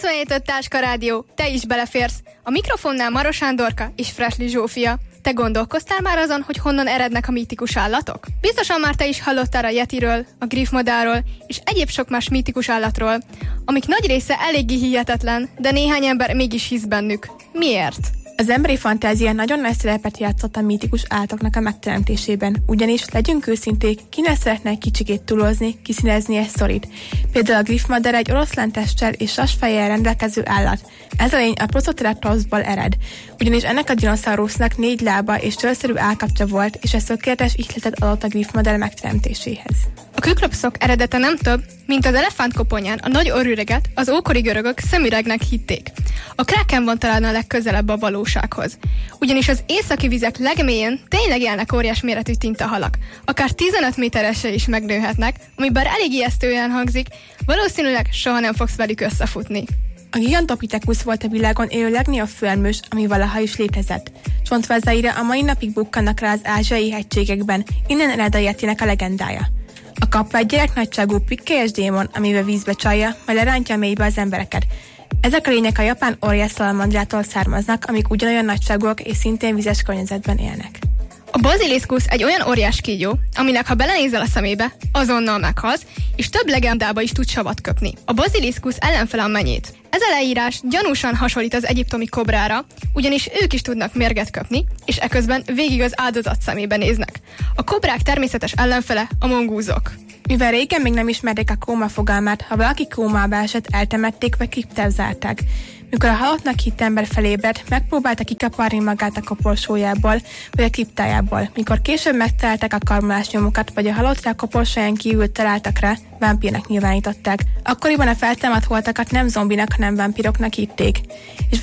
97.5 Táska Rádió, te is beleférsz. A mikrofonnál Maros Sándorka és Freshly Zsófia. Te gondolkoztál már azon, hogy honnan erednek a mítikus állatok? Biztosan már te is hallottál a yetiről, a griffmadárról és egyéb sok más mítikus állatról, amik nagy része eléggé hihetetlen, de néhány ember mégis hisz bennük. Miért? Az emberi fantázia nagyon nagy szerepet játszott a mítikus állatoknak a megteremtésében, ugyanis legyünk őszinték, ki ne szeretne egy kicsikét túlozni, kiszínezni egy sztorit. Például a griffmadár egy oroszlántesttel és sasfejjel rendelkező állat. Ez a lény a Protoceratops-ból ered, ugyanis ennek a dinoszaurusznak 4 lába és csőrszerű állkapcsa volt, és ez tökéletes ihletet adott a griffmadár megteremtéséhez. A küklopszok eredete nem több, mint az elefántkoponyán a nagy orrüreget az ókori görögök szemüregnek hitték. A kráken van talán a legközelebb a valósághoz. Ugyanis az északi vizek legmélyén tényleg élnek óriás méretű tintahalak. Akár 15 méteresre is megnőhetnek, ami bár elég ijesztően hangzik, valószínűleg soha nem fogsz velük összefutni. A Gigantopithecus volt a világon élő legnagyobb főemlős, ami valaha is létezett. Csontvázaira a mai napig bukkannak rá az ázsiai hegységekben, innen ered a yetinek a legendája. A kapva egy gyereknagyságú pikkelyes démon, amivel vízbe csalja, majd lerántja mélybe az embereket. Ezek a lények a japán óriás szalamandrától származnak, amik ugyanolyan nagyságúak és szintén vizes környezetben élnek. A baziliszkusz egy olyan óriás kígyó, aminek ha belenézel a szemébe, azonnal meghalsz, és több legendába is tud savat köpni. A baziliszkusz ellenfele a menyét. Ez a leírás gyanúsan hasonlít az egyiptomi kobrára, ugyanis ők is tudnak mérget köpni, és eközben végig az áldozat szemébe néznek. A kobrák természetes ellenfele a mongúzok. Mivel régen még nem ismerték a kóma fogalmát, ha valaki kómába esett, eltemették vagy kriptába zárták. Mikor a halottnak hitt ember felébredt, megpróbálta kikaparni magát a koporsójából vagy a kriptájából. Mikor később megtalálták a karmolás nyomokat, vagy a halottra a koporsóján kívül találtak rá, vámpírnak nyilvánították. Akkoriban a feltámadt holtakat nem zombinak, hanem vámpíroknak hitték. És